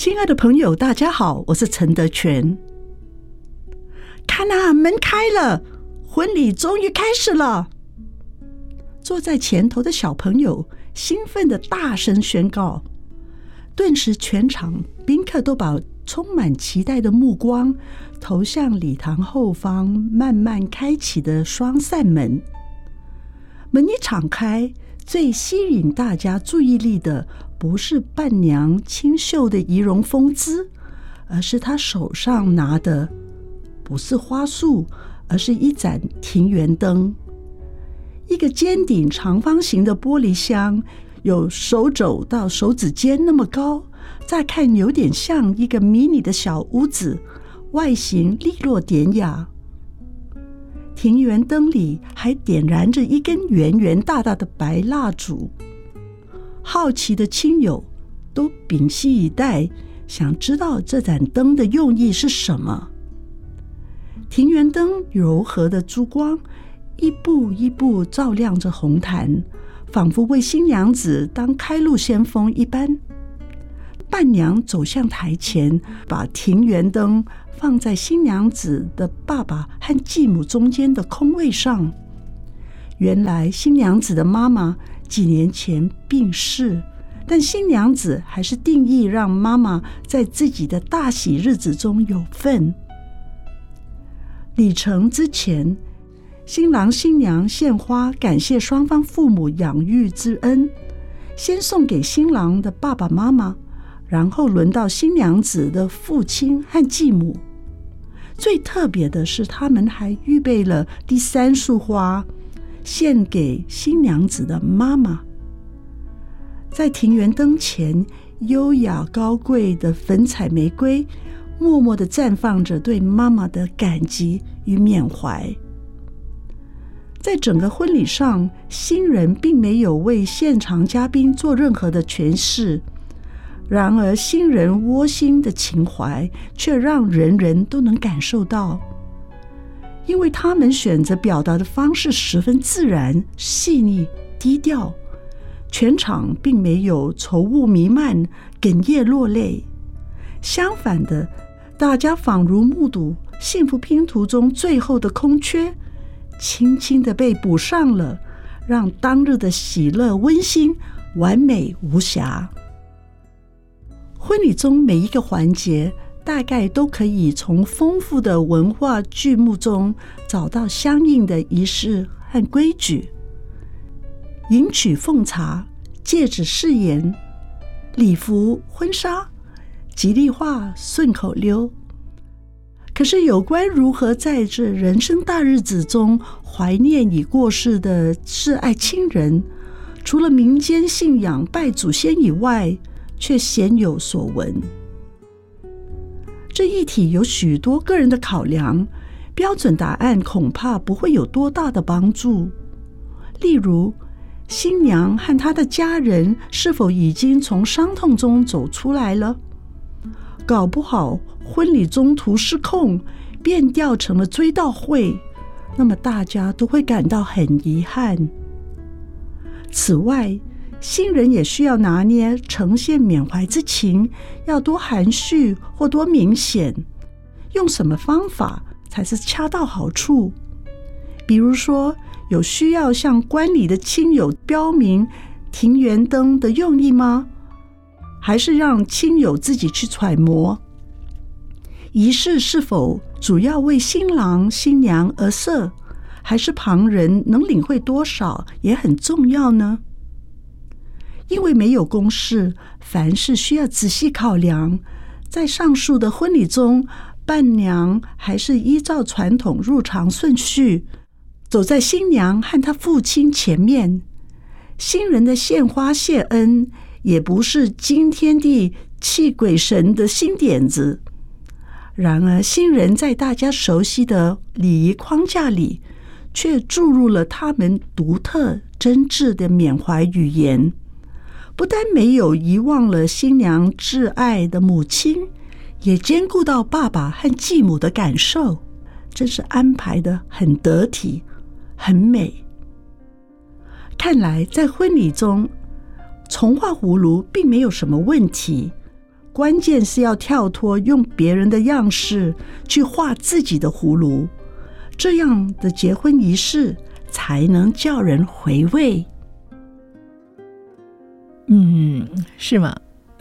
亲爱的朋友，大家好，我是陈德全。看啊，门开了，婚礼终于开始了。坐在前头的小朋友兴奋地大声宣告，顿时全场宾客都把充满期待的目光投向礼堂后方慢慢开启的双扇门。门一敞开，最吸引大家注意力的不是伴娘清秀的仪容风姿，而是她手上拿的不是花束，而是一盏庭园灯。一个尖顶长方形的玻璃箱，有手肘到手指尖那么高，乍看有点像一个迷你的小屋子，外形利落典雅。庭园灯里还点燃着一根圆圆大大的白蜡烛，好奇的亲友都屏息以待，想知道这盏灯的用意是什么。庭园灯柔和的珠光一步一步照亮着红毯，仿佛为新娘子当开路先锋一般。伴娘走向台前，把庭园灯放在新娘子的爸爸和继母中间的空位上。原来新娘子的妈妈几年前病逝，但新娘子还是定义让妈妈在自己的大喜日子中有份。礼成之前，新郎新娘献花感谢双方父母养育之恩，先送给新郎的爸爸妈妈，然后轮到新娘子的父亲和继母。最特别的是，他们还预备了第3束花，献给新娘子的妈妈。在庭园灯前，优雅高贵的粉彩玫瑰默默地绽放着对妈妈的感激与缅怀。在整个婚礼上，新人并没有为现场嘉宾做任何的诠释，然而新人窝心的情怀却让人人都能感受到，因为他们选择表达的方式十分自然、细腻、低调，全场并没有愁雾弥漫、哽咽落泪。相反的，大家仿如目睹幸福拼图中最后的空缺，轻轻地被补上了，让当日的喜乐温馨、完美无瑕。婚礼中每一个环节大概都可以从丰富的文化剧目中找到相应的仪式和规矩。迎娶奉茶、戒指誓言、礼服、婚纱、吉利话、顺口溜。可是有关如何在这人生大日子中怀念已过世的挚爱亲人，除了民间信仰拜祖先以外，却鲜有所闻。这一题有许多个人的考量，标准答案恐怕不会有多大的帮助。例如，新娘和她的家人是否已经从伤痛中走出来了？搞不好婚礼中途失控，变调成了追悼会，那么大家都会感到很遗憾。此外，新人也需要拿捏呈现缅怀之情，要多含蓄或多明显，用什么方法才是恰到好处。比如说，有需要向观礼的亲友标明庭园灯的用意吗？还是让亲友自己去揣摩？仪式是否主要为新郎新娘而设，还是旁人能领会多少也很重要呢？因为没有公式，凡事需要仔细考量。在上述的婚礼中，伴娘还是依照传统入场顺序，走在新娘和她父亲前面。新人的献花谢恩也不是惊天地泣鬼神的新点子，然而新人在大家熟悉的礼仪框架里，却注入了他们独特真挚的缅怀语言。不但没有遗忘了新娘挚爱的母亲，也兼顾到爸爸和继母的感受，真是安排得很得体，很美。看来在婚礼中，重画葫芦并没有什么问题， 关键是要跳脱用别人的样式去画自己的葫芦，这样的结婚仪式才能叫人回味。 是吗？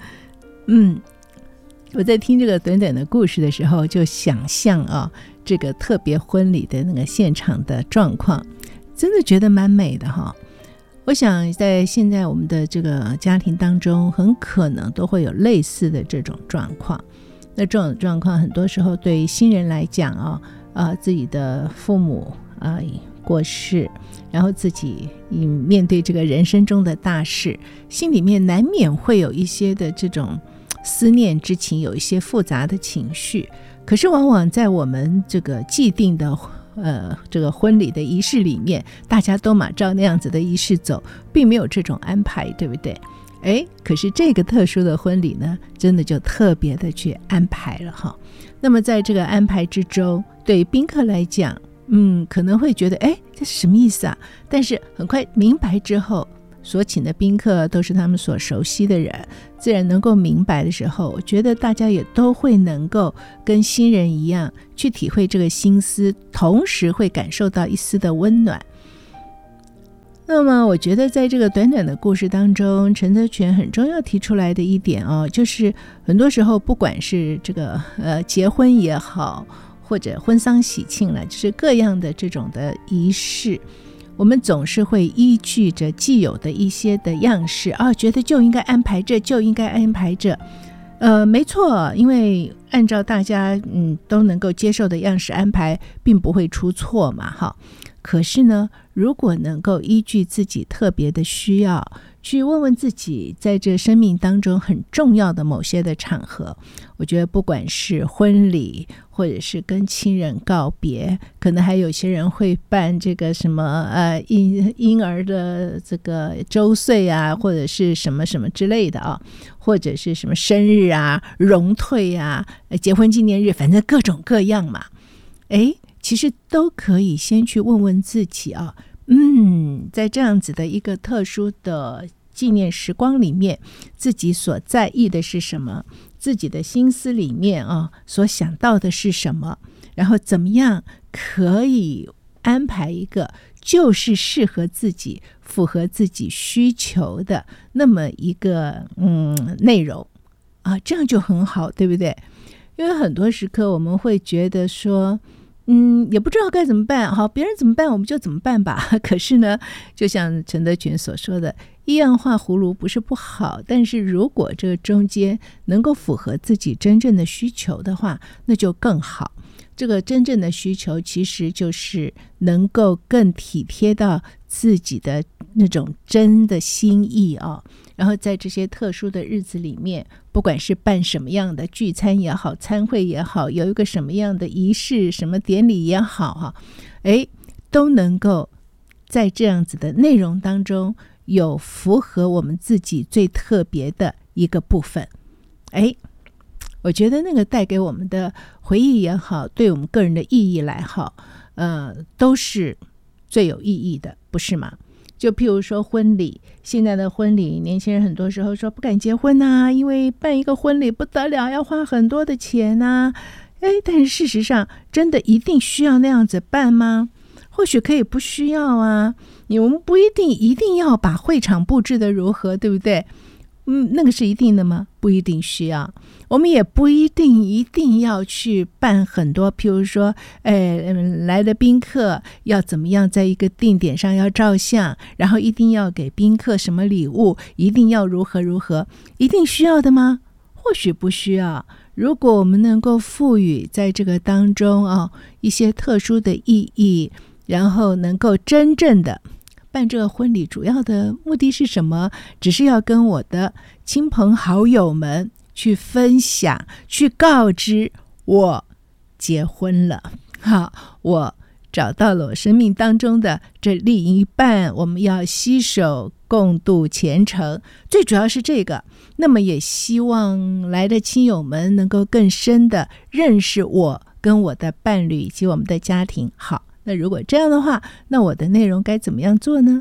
我在听这个短短的故事的时候，就想象这个特别婚礼的那个现场的状况，真的觉得蛮美的哈。我想在现在我们的这个家庭当中，很可能都会有类似的这种状况。那这种状况很多时候对于新人来讲自己的父母过世，然后自己面对这个人生中的大事，心里面难免会有一些的这种思念之情，有一些复杂的情绪。可是往往在我们这个既定的这个婚礼的仪式里面，大家都马照那样子的仪式走，并没有这种安排，对不对？可是这个特殊的婚礼呢，真的就特别的去安排了哈。那么在这个安排之中，对宾客来讲可能会觉得这是什么意思啊？但是很快明白之后，所请的宾客都是他们所熟悉的人，自然能够明白的时候，我觉得大家也都会能够跟新人一样去体会这个心思，同时会感受到一丝的温暖。那么我觉得在这个短短的故事当中，陈德全很重要提出来的一点就是很多时候不管是这个结婚也好，或者婚丧喜庆了，就是各样的这种的仪式，我们总是会依据着既有的一些的样式觉得就应该安排这，就应该安排这。没错，因为按照大家都能够接受的样式安排，并不会出错嘛哈。可是呢，如果能够依据自己特别的需要，去问问自己在这生命当中很重要的某些的场合，我觉得不管是婚礼，或者是跟亲人告别，可能还有些人会办这个什么婴儿的这个周岁啊，或者是什么什么之类的或者是什么生日啊、荣退啊、结婚纪念日，反正各种各样嘛。其实都可以先去问问自己在这样子的一个特殊的纪念时光里面，自己所在意的是什么，自己的心思里面所想到的是什么，然后怎么样可以安排一个就是适合自己、符合自己需求的那么一个内容这样就很好，对不对？因为很多时刻我们会觉得说也不知道该怎么办，好，别人怎么办我们就怎么办吧。可是呢，就像陈德全所说的，一样画葫芦不是不好，但是如果这个中间能够符合自己真正的需求的话，那就更好。这个真正的需求其实就是能够更体贴到自己的那种真的心意然后在这些特殊的日子里面，不管是办什么样的聚餐也好，餐会也好，有一个什么样的仪式、什么典礼也好都能够在这样子的内容当中有符合我们自己最特别的一个部分。我觉得那个带给我们的回忆也好，对我们个人的意义来好都是最有意义的，不是吗？就譬如说婚礼，现在的婚礼，年轻人很多时候说不敢结婚因为办一个婚礼不得了，要花很多的钱但是事实上真的一定需要那样子办吗？或许可以不需要我们不一定要把会场布置的如何，对不对？那个是一定的吗？不一定需要。我们也不一定要去办很多，譬如说来的宾客要怎么样在一个定点上要照相，然后一定要给宾客什么礼物，一定要如何如何，一定需要的吗？或许不需要。如果我们能够赋予在这个当中一些特殊的意义，然后能够真正的办这个婚礼，主要的目的是什么？只是要跟我的亲朋好友们去分享，去告知我结婚了，我找到了我生命当中的这另一半，我们要携手共度前程，最主要是这个。那么也希望来的亲友们能够更深的认识我跟我的伴侣以及我们的家庭。好，那如果这样的话，那我的内容该怎么样做呢？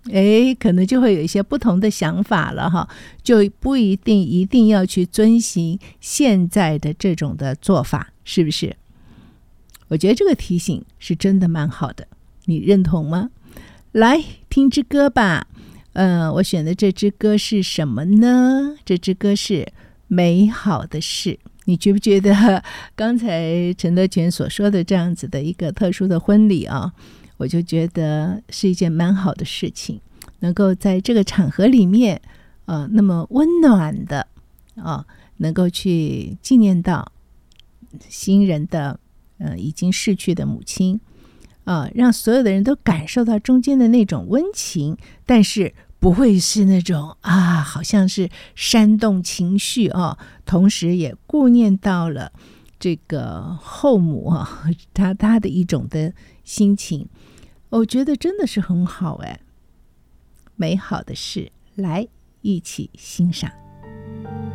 可能就会有一些不同的想法了哈，就不一定要去遵循现在的这种的做法，是不是？我觉得这个提醒是真的蛮好的，你认同吗？来听支歌吧。我选的这支歌是什么呢？这支歌是美好的事。你觉不觉得刚才陈德全所说的这样子的一个特殊的婚礼啊，我就觉得是一件蛮好的事情，能够在这个场合里面那么温暖的能够去纪念到新人的已经逝去的母亲让所有的人都感受到中间的那种温情，但是不会是那种好像是煽动情绪同时也顾念到了这个后母他的一种的心情，我觉得真的是很好美好的事，来一起欣赏。